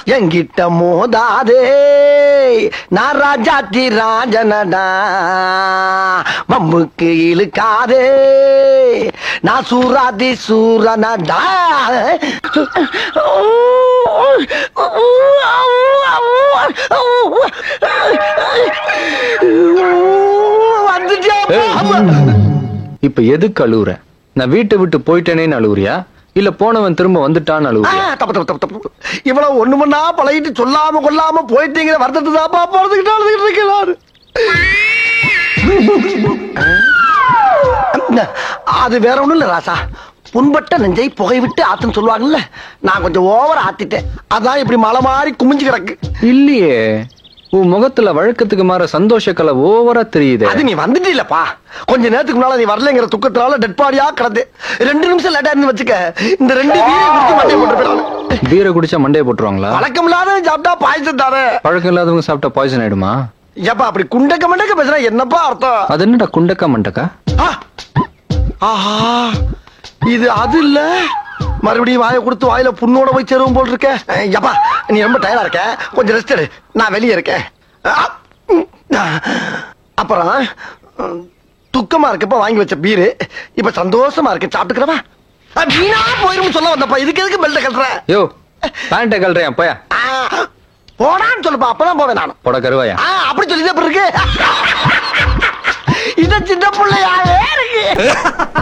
எங்கிட்ட மோதாதே நான் ராஜாத்தி ராஜனடா மம்முக்கு இழுக்காதே நான் சூராதி சூரனடா இப்ப எதுக்கு அழுவுற? நான் வீட்டை விட்டு போயிட்டேனேன்னு அழுவுறியா இல்ல போனவன் திரும்ப வந்துட்டான்னு அழுவுறியா? தப்பு தப்பு தப்பு தப்பு. இவ்வளவு ஒண்ணு மண்ணா பழகிட்டு சொல்லாம கொள்ளாம போயிட்டீங்கிற வருத்தத்தை தாப்பா போறதுக்கிட்ட அழுதுகிட்டு இருக்கிறாரு. அது வேற ஒண்ணும் இல்ல ராசா, புண்பட்ட நெஞ்சை புகை விட்டு ஆத்துன்னு சொல்லுவாங்கல்ல, நான் கொஞ்சம் ஓவர் ஆத்திட்டேன். அதான் இப்படி மலை மாறி குமிஞ்சு கிடக்கு. இல்லையே, உன் முகத்துல வழக்கத்துக்கு மாற சந்தோஷ கலை ஓவரா தெரியுது. அது நீ வந்துட்டீலப்பா, கொஞ்ச நேரத்துக்கு முன்னால நீ வரலங்கிற துக்கத்தினால டெட் பாடியா கிடந்து 2 நிமிஷம் லேட்டா இருந்து வச்சுக்க, இந்த 2 பீரை குடிச்சு மண்டையை போட்டு போயிடாது. பீரை குடிச்சா மண்டையை போட்டுருவாங்களா? பழக்கம் இல்லாத சாப்பிட்டா பாய்ச்சல் தானே. பழக்கம் இல்லாதவங்க சாப்பிட்டா பாய்சன் ஆயிடுமா? ஏப்பா அப்படி குண்டக்க மண்டக்க பேசுறா என்னப்பா அர்த்தம்? அது என்னடா குண்டக்கா மண்டக்கா? ஆஹா, இது அது இல்ல, மறுபடியும் வாயை கொடுத்து வாயில புண்ணோட போய் சேருவோம் போல் இருக்க. ஏப்பா நீ ரொம்ப டயர்டா இருக்க, கொஞ்சம் ரெஸ்ட் எடு, நான் வெளியே இருக்கேன். அப்புறம் துக்கமா இருக்கப்ப வாங்கி வச்ச பீரு இப்ப சந்தோஷமா இருக்கு, சாப்பிட்டுக்கிறவா வீணா போயிரும் சொல்ல வந்தப்பா. இதுக்கு எதுக்கு பெல்ட் கட்டுற? யோ பேண்ட கல்றேன் போயா. போடான்னு சொல்லுப்பா, அப்பதான் போவேன் நானும். போட கருவாயா? அப்படி சொல்லி இருக்கு. இத சின்ன பிள்ளையாவே இருக்கு.